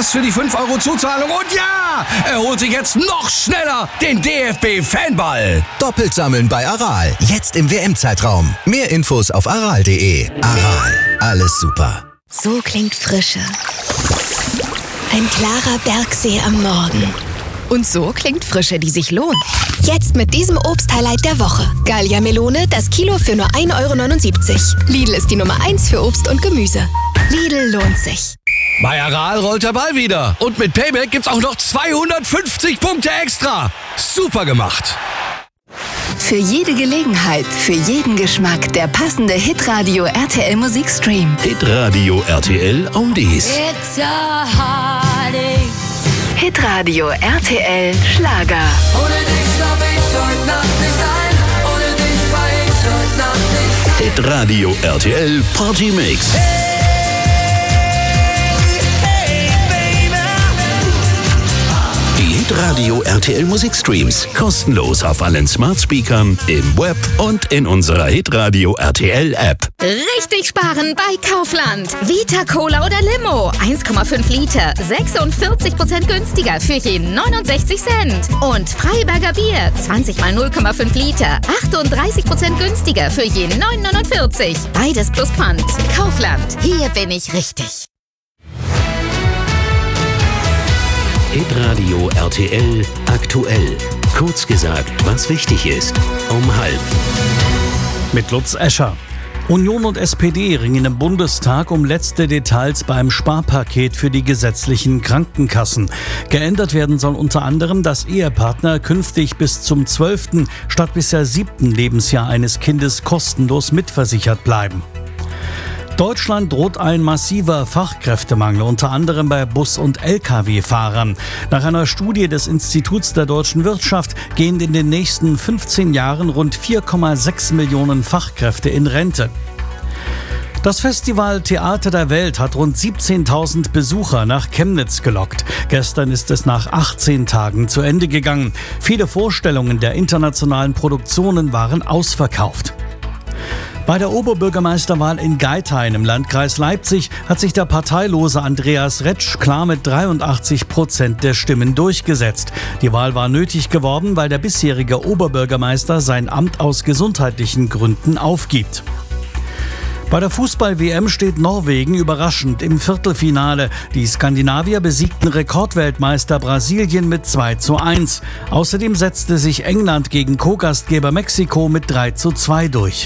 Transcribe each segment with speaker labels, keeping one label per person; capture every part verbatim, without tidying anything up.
Speaker 1: Spaß für die fünf Euro Zuzahlung und ja, er holt sich jetzt noch schneller den D F B-Fanball.
Speaker 2: Doppelt sammeln bei Aral. Jetzt im W M-Zeitraum. Mehr Infos auf aral punkt de. Aral, alles super.
Speaker 3: So klingt Frische. Ein klarer Bergsee am Morgen. Und so klingt Frische, die sich lohnt. Jetzt mit diesem Obst-Highlight der Woche. Gallia-Melone, das Kilo für nur ein Euro neunundsiebzig. Lidl ist die Nummer eins für Obst und Gemüse. Lidl lohnt sich.
Speaker 1: Bei Aral rollt der Ball wieder. Und mit Payback gibt's auch noch zweihundertfünfzig Punkte extra. Super gemacht.
Speaker 3: Für jede Gelegenheit, für jeden Geschmack der passende Hitradio R T L Musikstream.
Speaker 4: Hitradio R T L Oldies.
Speaker 3: It's a heartache. Hitradio R T L Schlager.
Speaker 5: Ohne dich schlaf ich heute Nacht nicht ein. Ohne dich war ich heute Nacht nicht.
Speaker 4: Hitradio R T L Party Mix. Die Hitradio R T L Musikstreams kostenlos auf allen Smart Speakern, im Web und in unserer Hitradio R T L App.
Speaker 6: Richtig sparen bei Kaufland. Vita Cola oder Limo. eins Komma fünf Liter. sechsundvierzig Prozent günstiger für je neunundsechzig Cent. Und Freiberger Bier. zwanzig mal null Komma fünf Liter. achtunddreißig Prozent günstiger für je neun neunundvierzig. Beides plus Pfand. Kaufland. Hier bin ich richtig.
Speaker 4: Hitradio R T L aktuell. Kurz gesagt, was wichtig ist. Um halb.
Speaker 7: Mit Lutz Escher. Union und S P D ringen im Bundestag um letzte Details beim Sparpaket für die gesetzlichen Krankenkassen. Geändert werden soll unter anderem, dass Ehepartner künftig bis zum zwölften statt bisher siebten Lebensjahr eines Kindes kostenlos mitversichert bleiben. Deutschland droht ein massiver Fachkräftemangel, unter anderem bei Bus- und L K W-Fahrern. Nach einer Studie des Instituts der deutschen Wirtschaft gehen in den nächsten fünfzehn Jahren rund vier Komma sechs Millionen Fachkräfte in Rente. Das Festival Theater der Welt hat rund siebzehntausend Besucher nach Chemnitz gelockt. Gestern ist es nach achtzehn Tagen zu Ende gegangen. Viele Vorstellungen der internationalen Produktionen waren ausverkauft. Bei der Oberbürgermeisterwahl in Geithain im Landkreis Leipzig hat sich der parteilose Andreas Retsch klar mit dreiundachtzig Prozent der Stimmen durchgesetzt. Die Wahl war nötig geworden, weil der bisherige Oberbürgermeister sein Amt aus gesundheitlichen Gründen aufgibt. Bei der Fußball-W M steht Norwegen überraschend im Viertelfinale. Die Skandinavier besiegten Rekordweltmeister Brasilien mit zwei zu eins. Außerdem setzte sich England gegen Co-Gastgeber Mexiko mit drei zu zwei durch.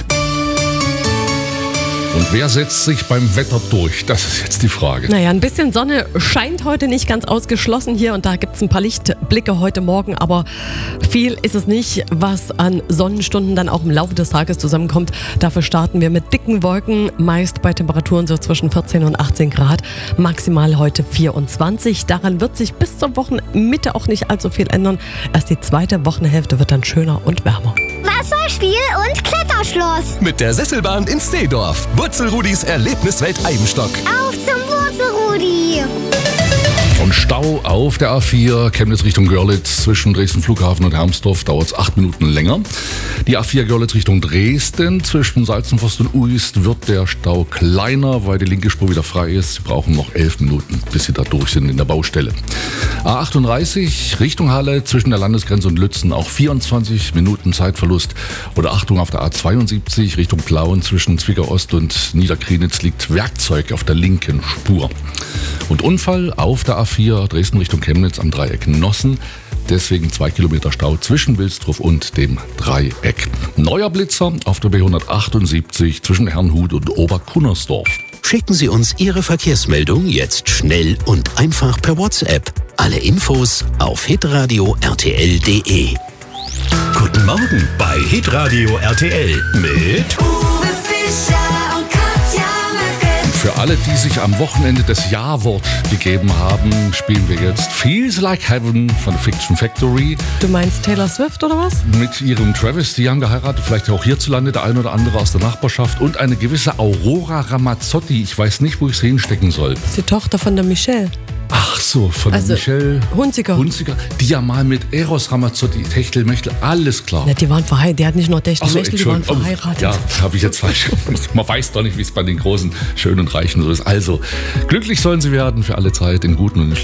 Speaker 8: Und wer setzt sich beim Wetter durch? Das ist jetzt die Frage.
Speaker 9: Naja, ein bisschen Sonne scheint heute nicht ganz ausgeschlossen hier und da gibt es ein paar Lichtblicke heute Morgen, aber viel ist es nicht, was an Sonnenstunden dann auch im Laufe des Tages zusammenkommt. Dafür starten wir mit dicken Wolken, meist bei Temperaturen so zwischen vierzehn und achtzehn Grad, maximal heute vierundzwanzig. Daran wird sich bis zur Wochenmitte auch nicht allzu viel ändern. Erst die zweite Wochenhälfte wird dann schöner und wärmer.
Speaker 10: Wasserspiel und Kletterschloss.
Speaker 2: Mit der Sesselbahn in Steedorf. Wurzelrudis Erlebniswelt Eibenstock.
Speaker 10: Auf zum Wurzelrudi.
Speaker 8: Und Stau auf der A vier, Chemnitz Richtung Görlitz, zwischen Dresden Flughafen und Hermsdorf dauert es acht Minuten länger. Die A vier Görlitz Richtung Dresden, zwischen Salzenforst und Uist wird der Stau kleiner, weil die linke Spur wieder frei ist. Sie brauchen noch elf Minuten, bis sie da durch sind in der Baustelle. A achtunddreißig Richtung Halle, zwischen der Landesgrenze und Lützen auch vierundzwanzig Minuten Zeitverlust. Oder Achtung auf der A zweiundsiebzig Richtung Plauen, zwischen Zwickau Ost und Niederkrienitz liegt Werkzeug auf der linken Spur. Und Unfall auf der A vier Dresden Richtung Chemnitz am Dreieck Nossen. Deswegen zwei Kilometer Stau zwischen Wilsdruf und dem Dreieck. Neuer Blitzer auf der B hundertachtundsiebzig zwischen Herrnhut und Oberkunnersdorf.
Speaker 4: Schicken Sie uns Ihre Verkehrsmeldung jetzt schnell und einfach per WhatsApp. Alle Infos auf hitradio r t l punkt de. Guten Morgen bei Hitradio R T L mit
Speaker 5: Uwe Fischer und Katja Möcke.
Speaker 8: Für alle, die sich am Wochenende das Ja-Wort gegeben haben, spielen wir jetzt Feels Like Heaven von der Fiction Factory.
Speaker 9: Du meinst Taylor Swift oder was?
Speaker 8: Mit ihrem Travis, die haben geheiratet, vielleicht auch hierzulande, der ein oder andere aus der Nachbarschaft. Und eine gewisse Aurora Ramazzotti, ich weiß nicht, wo ich sie hinstecken soll.
Speaker 9: Das ist die Tochter von der Michelle.
Speaker 8: Ach so, von
Speaker 9: Also,
Speaker 8: Michelle
Speaker 9: Hunziker.
Speaker 8: Hunziker, die ja mal mit Eros Ramazzotti, Techtelmechtel, alles klar.
Speaker 9: Ja, die waren verheiratet. Die hat nicht nur Techtel,
Speaker 8: Ach so,
Speaker 9: Mechtel, die waren
Speaker 8: Entschuldigung.
Speaker 9: verheiratet.
Speaker 8: Ja, habe ich jetzt falsch. Man weiß doch nicht, wie es bei den großen, schönen und reichen so ist. Also, glücklich sollen sie werden für alle Zeit, in guten und in